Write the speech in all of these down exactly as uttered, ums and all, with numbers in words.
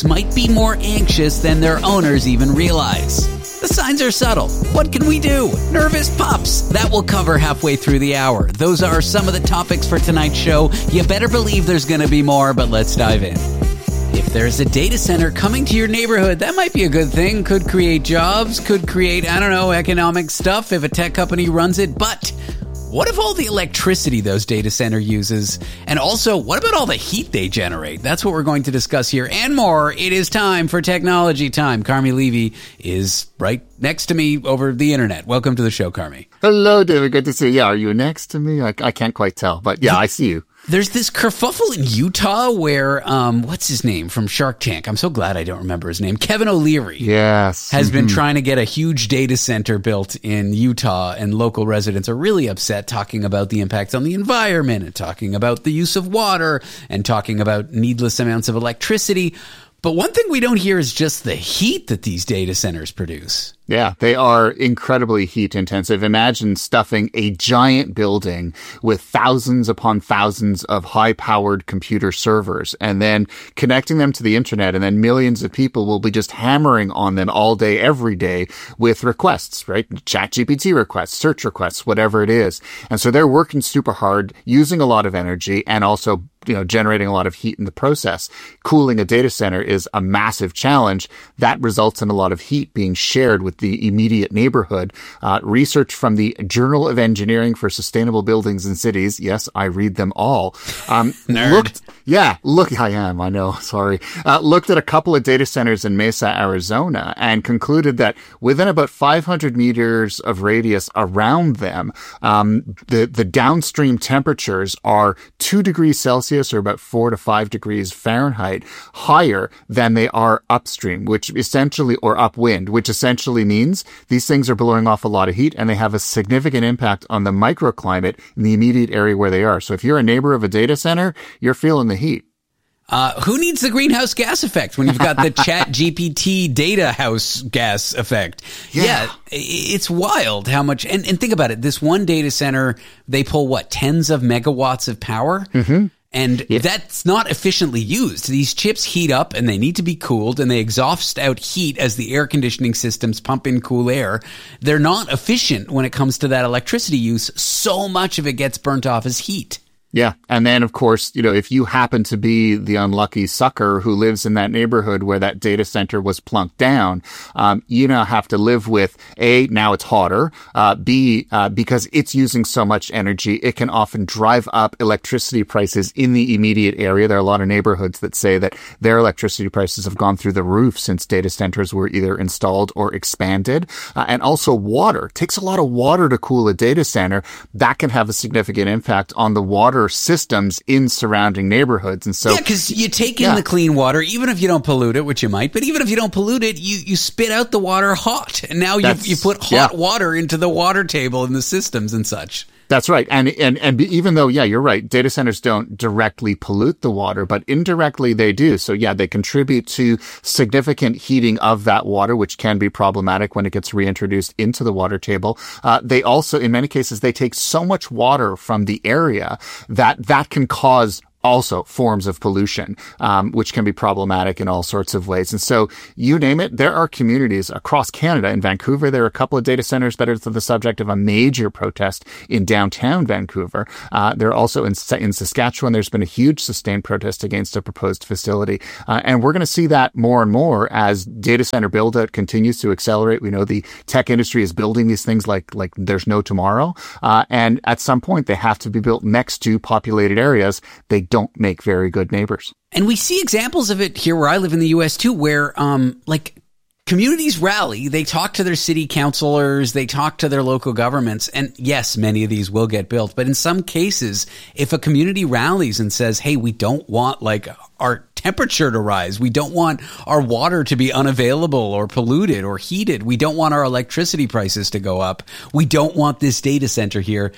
might be more anxious than their owners even realize. The signs are subtle. What can we do? Nervous pups. That will cover halfway through the hour. Those are some of the topics for tonight's show. You better believe there's going to be more, but let's dive in. If there's a data center coming to your neighborhood, that might be a good thing. Could create jobs, could create, I don't know, economic stuff if a tech company runs it. But what if all the electricity those data center uses? And also, what about all the heat they generate? That's what we're going to discuss here and more. It is time for Technology Time. Carmi Levy is right next to me over the internet. Welcome to the show, Carmi. Hello, David. Good to see you. Yeah, are you next to me? I, I can't quite tell, but yeah, I see you. There's this kerfuffle in Utah where, um, what's his name from Shark Tank? I'm so glad I don't remember his name. Kevin O'Leary. Yes. Has mm-hmm. been trying to get a huge data center built in Utah, and local residents are really upset, talking about the impacts on the environment and talking about the use of water and talking about needless amounts of electricity. But one thing we don't hear is just the heat that these data centers produce. Yeah, they are incredibly heat intensive. Imagine stuffing a giant building with thousands upon thousands of high-powered computer servers and then connecting them to the internet, and then millions of people will be just hammering on them all day, every day with requests, right? ChatGPT requests, search requests, whatever it is. And so they're working super hard, using a lot of energy, and also you know, generating a lot of heat in the process. Cooling a data center is a massive challenge. That results in a lot of heat being shared with the immediate neighborhood. Uh, research from the Journal of Engineering for Sustainable Buildings and Cities, yes, I read them all, um, looked, yeah, look, I am, I know, sorry, uh, looked at a couple of data centers in Mesa, Arizona, and concluded that within about five hundred meters of radius around them, um, the, the downstream temperatures are two degrees Celsius or about four to five degrees Fahrenheit higher than they are upstream, which essentially, or upwind, which essentially means these things are blowing off a lot of heat and they have a significant impact on the microclimate in the immediate area where they are. So if you're a neighbor of a data center, you're feeling the heat. Uh, who needs the greenhouse gas effect when you've got the Chat G P T data house gas effect? Yeah. yeah, it's wild how much. And, and think about it. This one data center, they pull what, tens of megawatts of power? Mm-hmm. And yeah. that's not efficiently used. These chips heat up and they need to be cooled, and they exhaust out heat as the air conditioning systems pump in cool air. They're not efficient when it comes to that electricity use. So much of it gets burnt off as heat. Yeah. And then, of course, you know, if you happen to be the unlucky sucker who lives in that neighborhood where that data center was plunked down, um, you now have to live with, A, now it's hotter, uh, B, uh, because it's using so much energy, it can often drive up electricity prices in the immediate area. There are a lot of neighborhoods that say that their electricity prices have gone through the roof since data centers were either installed or expanded. Uh, and also water. It takes a lot of water to cool a data center. That can have a significant impact on the water systems in surrounding neighborhoods. And so, yeah, because you take in yeah. the clean water, even if you don't pollute it, which you might, but even if you don't pollute it, you, you spit out the water hot. And now you you put hot yeah. water into the water table in the systems and such. That's right. And, and, and even though, yeah, you're right, data centers don't directly pollute the water, but indirectly they do. So yeah, they contribute to significant heating of that water, which can be problematic when it gets reintroduced into the water table. Uh, they also, in many cases, they take so much water from the area that that can cause also forms of pollution, um, which can be problematic in all sorts of ways. And so you name it, there are communities across Canada. In Vancouver, there are a couple of data centers that are the subject of a major protest in downtown Vancouver. Uh, there are also in, in Saskatchewan, there's been a huge sustained protest against a proposed facility. Uh, and we're going to see that more and more as data center build out continues to accelerate. We know the tech industry is building these things like, like there's no tomorrow. Uh, and at some point they have to be built next to populated areas. They don't make very good neighbors. And we see examples of it here where I live in the U S too, where um, like communities rally, they talk to their city councilors, they talk to their local governments. And yes, many of these will get built. But in some cases, if a community rallies and says, hey, we don't want like our temperature to rise, we don't want our water to be unavailable or polluted or heated, we don't want our electricity prices to go up, we don't want this data center here,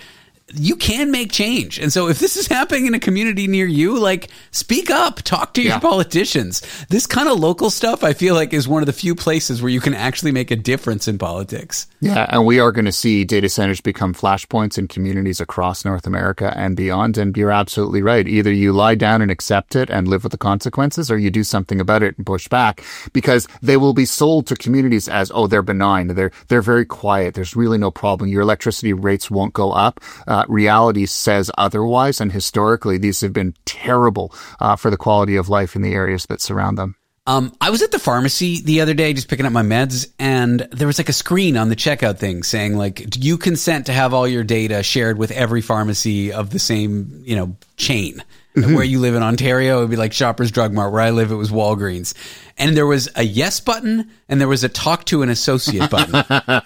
you can make change. And so if this is happening in a community near you, like, speak up, talk to your yeah. politicians. This kind of local stuff, I feel like, is one of the few places where you can actually make a difference in politics. Yeah, and we are going to see data centers become flashpoints in communities across North America and beyond. And you're absolutely right. Either you lie down and accept it and live with the consequences, or you do something about it and push back, because they will be sold to communities as, oh, they're benign. They're, they're very quiet. There's really no problem. Your electricity rates won't go up. Uh, reality says otherwise. And historically, these have been terrible uh, for the quality of life in the areas that surround them. Um, I was at the pharmacy the other day just picking up my meds, and there was like a screen on the checkout thing saying, like, do you consent to have all your data shared with every pharmacy of the same, you know, chain? Mm-hmm. Where you live in Ontario, it would be like Shoppers Drug Mart. Where I live, it was Walgreens. And there was a yes button, and there was a talk to an associate button.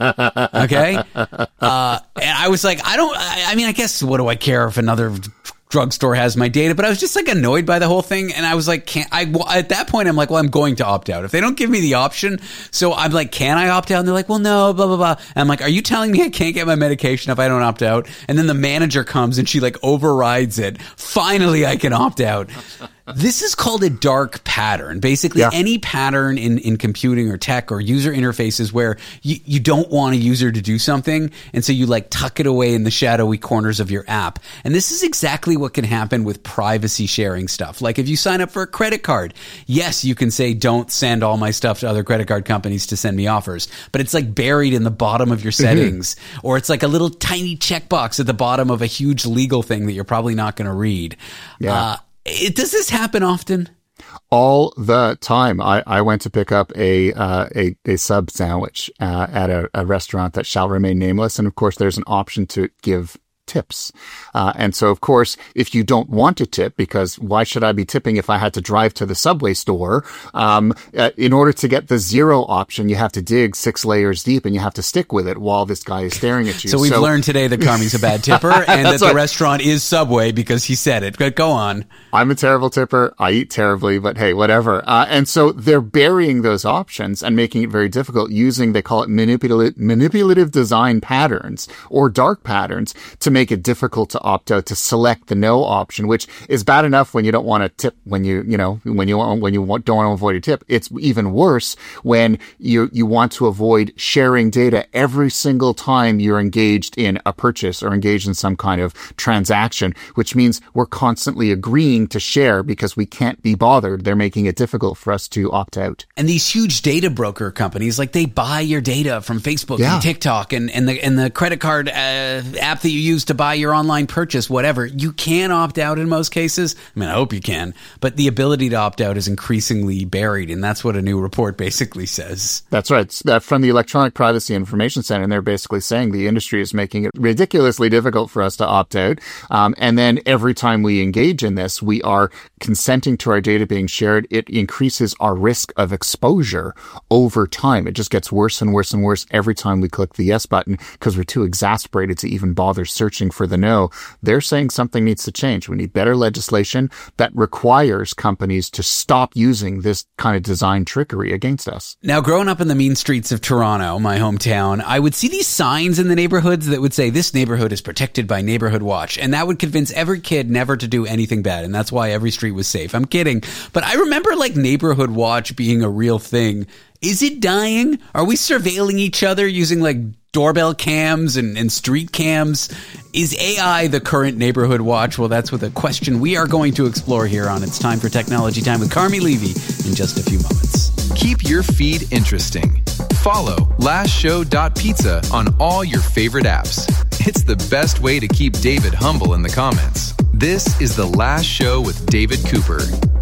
Okay? Uh, and I was like, I don't, I, I mean, I guess, what do I care if another drugstore has my data? But I was just like annoyed by the whole thing. And I was like, can't I, well, at that point, I'm like, well, I'm going to opt out if they don't give me the option. So I'm like, can I opt out? And they're like, well, no, blah, blah, blah. And I'm like, are you telling me I can't get my medication if I don't opt out? And then the manager comes and she like overrides it. Finally, I can opt out. This is called a dark pattern. Basically, yeah. any pattern in, in computing or tech or user interfaces where you, you don't want a user to do something, and so you like tuck it away in the shadowy corners of your app. And this is exactly what can happen with privacy sharing stuff. Like if you sign up for a credit card, yes, you can say, don't send all my stuff to other credit card companies to send me offers. But it's like buried in the bottom of your settings, mm-hmm. or it's like a little tiny checkbox at the bottom of a huge legal thing that you're probably not going to read. Yeah. Uh, It, does this happen often? All the time. I, I went to pick up a uh, a, a sub sandwich uh, at a, a restaurant that shall remain nameless. And of course, there's an option to give tips. Uh, and so, of course, if you don't want to tip, because why should I be tipping if I had to drive to the Subway store? Um, uh, in order to get the zero option, you have to dig six layers deep and you have to stick with it while this guy is staring at you. So we've so, learned today that Carmi's a bad tipper and that the right. restaurant is Subway because he said it. But go on. I'm a terrible tipper. I eat terribly, but hey, whatever. Uh, and so they're burying those options and making it very difficult using, they call it manipulative, manipulative design patterns or dark patterns to make it difficult to opt out, to select the no option, which is bad enough when you don't want to tip, when you, you know, when you want, when you want, don't want to avoid a tip. It's even worse when you, you want to avoid sharing data every single time you're engaged in a purchase or engaged in some kind of transaction, which means we're constantly agreeing to share because we can't be bothered. They're making it difficult for us to opt out. And these huge data broker companies, like they buy your data from Facebook yeah. and TikTok and, and the, and the credit card uh, app that you use to buy your online purchase, whatever. You can opt out in most cases. I mean, I hope you can, but the ability to opt out is increasingly buried, and that's what a new report basically says. That's right. It's from the Electronic Privacy Information Center, and they're basically saying the industry is making it ridiculously difficult for us to opt out. Um, and then every time we engage in this, we are consenting to our data being shared. It increases our risk of exposure over time. It just gets worse and worse and worse every time we click the yes button because we're too exasperated to even bother searching for the no. They're saying something needs to change. We need better legislation that requires companies to stop using this kind of design trickery against us. Now, growing up in the mean streets of Toronto, my hometown, I would see these signs in the neighborhoods that would say, this neighborhood is protected by Neighborhood Watch. And that would convince every kid never to do anything bad. And that's why every street was safe. I'm kidding. But I remember like Neighborhood Watch being a real thing. Is it dying? Are we surveilling each other using like doorbell cams and, and street cams? Is A I the current Neighborhood Watch? Well, that's what the question we are going to explore here on It's Time for Technology Time with Carmi Levy in just a few moments. Keep your feed interesting. Follow last show dot pizza on all your favorite apps. It's the best way to keep David humble in the comments. This is The Last Show with David Cooper.